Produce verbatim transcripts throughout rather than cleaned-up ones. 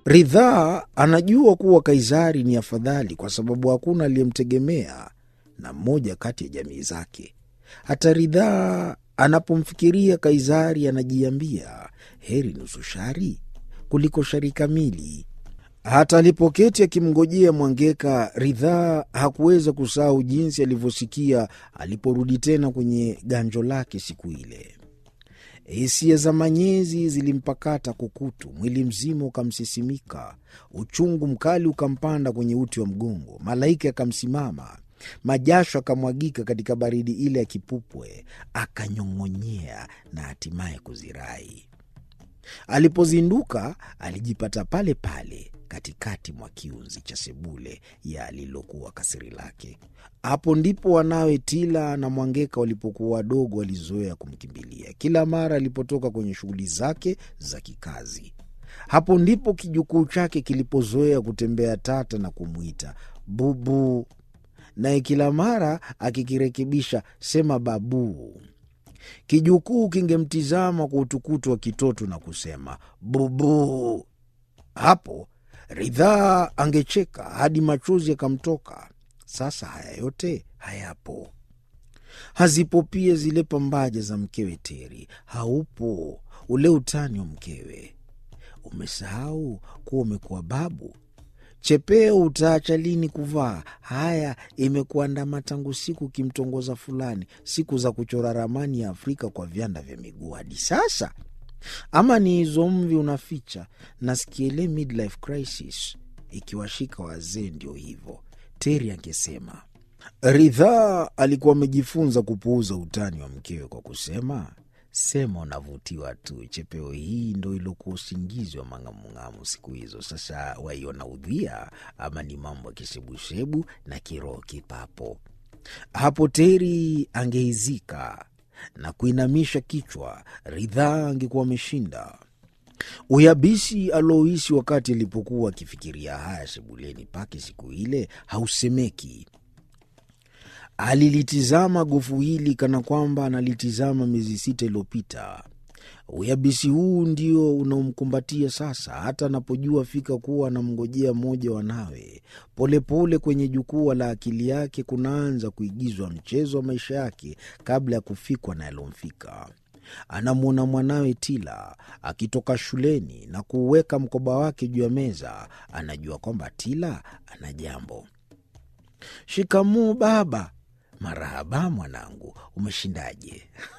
Ridhaa anajua kuwa Kaisari ni afadhali kwa sababu hakuna aliyemtegemea na mmoja kati ya jamii zake. Hata Ridhaa anapomfikiria Kaisari anajiambia, heri nusu shari kuliko shari kamili. Hata alipoketi akimngojea Mwangeka, Ridhaa hakuweza kusahau jinsi alivyosikia aliporudi tena kwenye ganjo lake siku ile. Hisia za manyezi zilimpakata kukutu, mwili mzima ukamsisimika, uchungu mkali ukampanda kwenye uti wa mgongo, malaika akamsimama, majasho akamwagika katika baridi ile ya kipupwe, akanyong'onyea na hatimaye kuzirai. Alipozinduka alijipata pale pale katikati mwa kiunzi cha sebule ya alilokuwa kasiri lake. Hapo ndipo wanawe Tila na Mwangeka walipokuwa wadogo walizoea kumkimbilia kila mara alipotoka kwenye shughuli zake za kikazi. Hapo ndipo kijukuu chake kilipozoea kutembea tata na kumwita bubu, naye kila mara akikirekebisha sema babu. Kijukuu kingemtizama kwa utukutu wa kitoto na kusema bubu. Hapo Ridhaa angecheka hadi machozi yakamtoka. Sasa haya yote hayapo. Hazipo pia zile pambaja za mkewe Teri. Haupo ule utani wa mkewe. Umesahau kuwa umekuwa babu. Chepeo utaacha lini kuvaa? Haya imekuandama tangu siku kimtongoza fulani, siku za kuchora ramani ya Afrika kwa vyanda vya miguu hadi sasa. Ama ni hizo mvi unaficha? Nasikia ile midlife crisis ikiwashika wazee ndio hivyo, Teri angesema. Ridhaa alikuwa amejifunza kupuuza utani wa mkewe kwa kusema, sema unavutiwa tu, chepeo hii ndo ilokuwa usingizi wa mang'amung'amu siku hizo. Sasa waiona udhia ama ni mambo ya kisebusebu na kiroho kipapo? Hapo Teri angehizika na kuinamisha kichwa. Ridhaa angekuwa ameshinda. Uyabisi alouisi wakati alipokuwa akifikiria haya sebuleni pake siku ile hausemeki. Alilitizama gofu hili kana kwamba analitizama miezi sita iliyopita. Uyabisi huu ndio unaomkumbatia sasa, hata anapojua fika kuwa anamngojea mmoja wanawe. Polepole kwenye jukwaa la akili yake kunaanza kuigizwa mchezo wa maisha yake kabla ya kufikwa na yalomfika. Anamwona mwanawe Tila akitoka shuleni na kuuweka mkoba wake juu ya meza. Anajua kwamba Tila ana jambo. Shikamoo baba. Marahaba mwanangu, umeshindaje?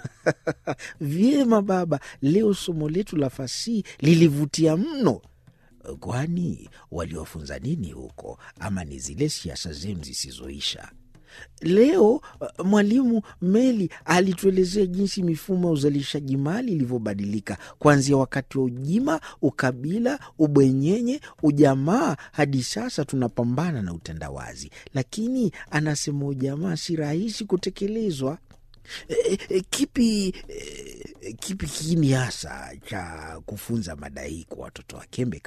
Vyema baba, leo somo letu la fasihi lilivutia mno. Kwani waliwafunza nini huko, ama ni zile siasa zenu zisizoisha? Leo mwalimu Meli alituelezea jinsi mifumo ya uzalishaji mali ilivyobadilika kuanzia wakati wa ujima, ukabila, ubwenyenye, ujamaa hadi sasa tunapambana na utandawazi. Lakini anasema ujamaa si rahisi kutekelezwa. E, e, kipi e, kipi kiini hasa cha kufunza mada hii kwa watoto wa Kembe?